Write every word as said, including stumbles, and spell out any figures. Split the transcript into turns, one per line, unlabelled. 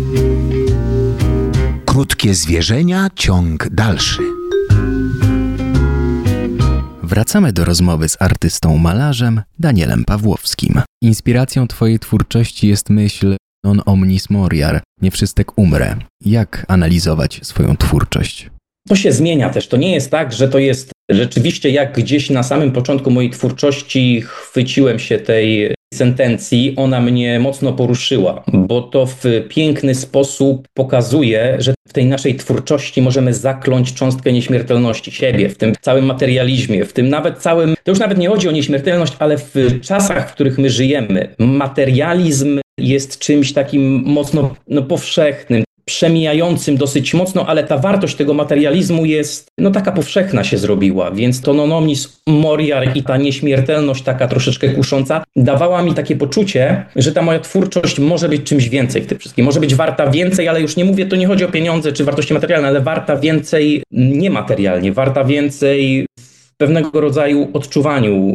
Krótkie zwierzenia, ciąg dalszy.
Wracamy do rozmowy z artystą malarzem Danielem Pawłowskim. Inspiracją twojej twórczości jest myśl non omnis moriar, nie wszystek umrę. Jak analizować swoją twórczość?
To się zmienia też. To nie jest tak, że to jest rzeczywiście jak gdzieś na samym początku mojej twórczości chwyciłem się tej sentencji, ona mnie mocno poruszyła, bo to w piękny sposób pokazuje, że w tej naszej twórczości możemy zakląć cząstkę nieśmiertelności siebie, w tym całym materializmie, w tym nawet całym, to już nawet nie chodzi o nieśmiertelność, ale w czasach, w których my żyjemy, materializm jest czymś takim mocno no, powszechnym, przemijającym dosyć mocno, ale ta wartość tego materializmu jest, no taka powszechna się zrobiła, więc to non omnis moriar i ta nieśmiertelność taka troszeczkę kusząca dawała mi takie poczucie, że ta moja twórczość może być czymś więcej w tym wszystkim, może być warta więcej, ale już nie mówię, to nie chodzi o pieniądze czy wartości materialne, ale warta więcej niematerialnie, warta więcej w pewnego rodzaju odczuwaniu,